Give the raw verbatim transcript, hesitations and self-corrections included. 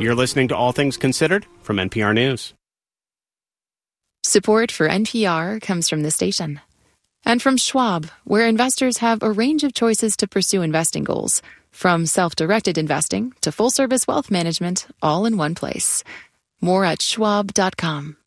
You're listening to All Things Considered from N P R News. Support for N P R comes from the station. And from Schwab, where investors have a range of choices to pursue investing goals, from self-directed investing to full-service wealth management, all in one place. More at schwab dot com.